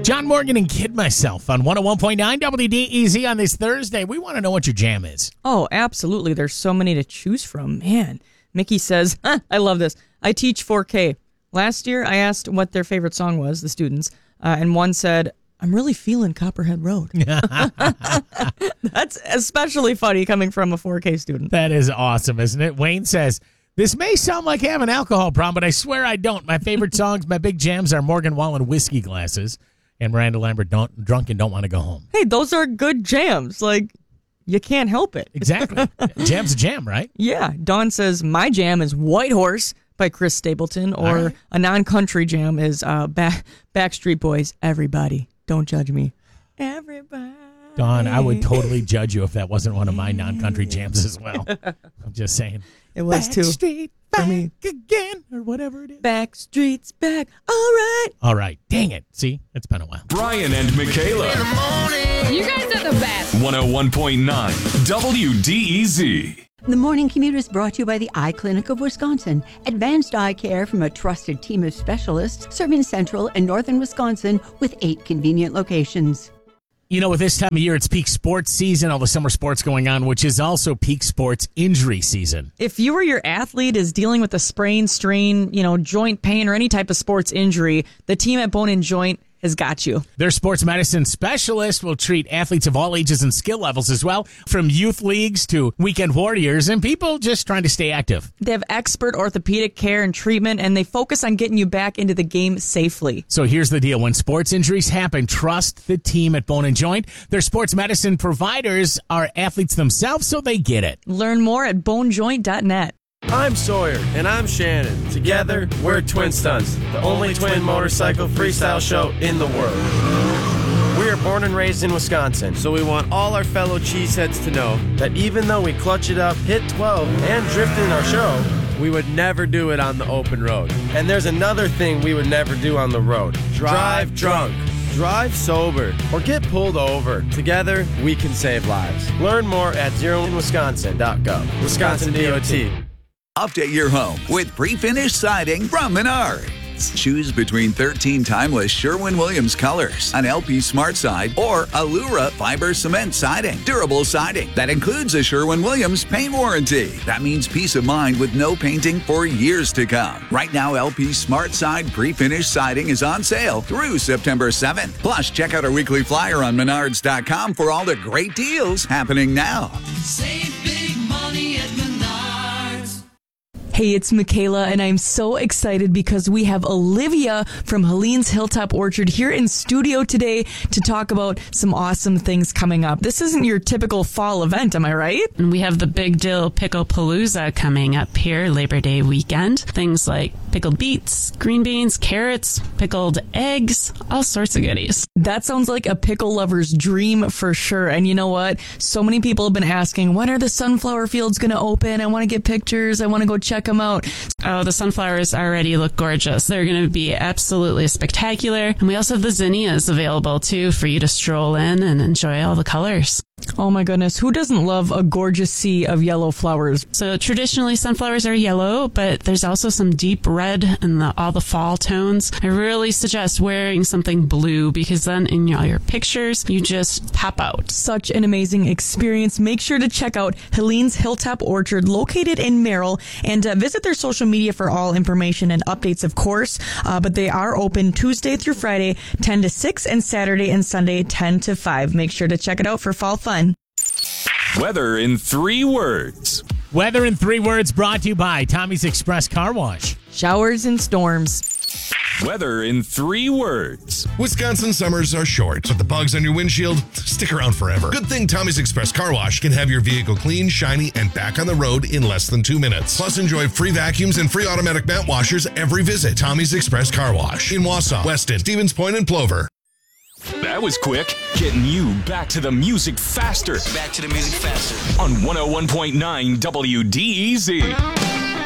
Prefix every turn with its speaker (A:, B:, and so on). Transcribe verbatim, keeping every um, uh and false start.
A: John Morgan and Kid Myself on one oh one point nine W D E Z on this Thursday. We want to know what your jam is.
B: Oh, absolutely. There's so many to choose from. Man, Mickey says, huh, I love this. I teach four K. Last year, I asked what their favorite song was, the students, uh, and one said, I'm really feeling Copperhead Road. That's especially funny coming from a four K student.
A: That is awesome, isn't it? Wayne says, this may sound like I have an alcohol problem, but I swear I don't. My favorite songs, my big jams are Morgan Wallen Whiskey Glasses and Miranda Lambert, don't, Drunk and Don't Want to Go Home.
B: Hey, those are good jams. Like, you can't help it.
A: Exactly. Jam's a jam, right?
B: Yeah. Dawn says, my jam is White Horse by Chris Stapleton, or right. A non-country jam is uh, ba- Backstreet Boys, Everybody. Don't judge me. Everybody.
A: Dawn, I would totally judge you if that wasn't one of my non-country jams as well. I'm just saying.
B: It was too.
A: Backstreet back me. Again, or whatever it is.
B: Backstreet's back. All right.
A: All right. Dang it. See, it's been a while.
C: Brian and Michaela.
D: In the morning.
E: You guys are the best.
C: one oh one point nine W D E Z.
F: The Morning Commute is brought to you by the Eye Clinic of Wisconsin. Advanced eye care from a trusted team of specialists serving central and northern Wisconsin with eight convenient locations.
A: You know, with this time of year, it's peak sports season, all the summer sports going on, which is also peak sports injury season.
B: If you or your athlete is dealing with a sprain, strain, you know, joint pain, or any type of sports injury, the team at Bone and Joint has got you.
A: Their sports medicine specialist will treat athletes of all ages and skill levels as well, from youth leagues to weekend warriors and people just trying to stay active.
B: They have expert orthopedic care and treatment, and they focus on getting you back into the game safely.
A: So here's the deal. When sports injuries happen, trust the team at Bone and Joint. Their sports medicine providers are athletes themselves, so they get it.
B: Learn more at bone joint dot net.
G: I'm Sawyer, and I'm Shannon. Together, we're Twin Stunts, the only twin motorcycle freestyle show in the world. We are born and raised in Wisconsin, so we want all our fellow cheeseheads to know that even though we clutch it up, hit twelve, and drift in our show, we would never do it on the open road. And there's another thing we would never do on the road. Drive drunk. Drive sober or get pulled over. Together, we can save lives. Learn more at zero in wisconsin dot gov. Wisconsin D O T.
H: Update your home with pre-finished siding from Menards. Choose between thirteen timeless Sherwin-Williams colors, an L P Smart Side, or Allura Fiber Cement Siding. Durable siding that includes a Sherwin-Williams paint warranty. That means peace of mind with no painting for years to come. Right now, L P Smart Side pre-finished siding is on sale through September seventh. Plus, check out our weekly flyer on menards dot com for all the great deals happening now.
D: Save big money at Menards.
B: Hey, it's Michaela, and I'm so excited because we have Olivia from Helene's Hilltop Orchard here in studio today to talk about some awesome things coming up. This isn't your typical fall event, am I right?
E: And we have the Big Dill Pickle Palooza coming up here Labor Day weekend. Things like pickled beets, green beans, carrots, pickled eggs, all sorts of goodies.
B: That sounds like a pickle lover's dream for sure. And you know what? So many people have been asking, when are the sunflower fields going to open? I want to get pictures. I want to go check them out.
E: Oh, the sunflowers already look gorgeous. They're going to be absolutely spectacular. And we also have the zinnias available too for you to stroll in and enjoy all the colors.
B: Oh my goodness, who doesn't love a gorgeous sea of yellow flowers?
E: So traditionally sunflowers are yellow, but there's also some deep red in the, all the fall tones. I really suggest wearing something blue because then in all your pictures, you just pop out.
B: Such an amazing experience. Make sure to check out Helene's Hilltop Orchard located in Merrill and uh, visit their social media for all information and updates, of course. Uh, but they are open Tuesday through Friday, ten to six, and Saturday and Sunday, ten to five. Make sure to check it out for fall fun.
C: Weather in three words.
A: Weather in three words brought to you by Tommy's Express Car Wash.
B: Showers and storms.
C: Weather in three words.
I: Wisconsin summers are short, but the bugs on your windshield stick around forever. Good thing Tommy's Express Car Wash can have your vehicle clean, shiny, and back on the road in less than two minutes. Plus, enjoy free vacuums and free automatic mat washers every visit. Tommy's Express Car Wash in Wausau, Weston, Stevens Point, and Plover.
C: That was quick. Getting you back to the music faster.
D: Back to the music faster.
C: On one oh one point nine W D E Z.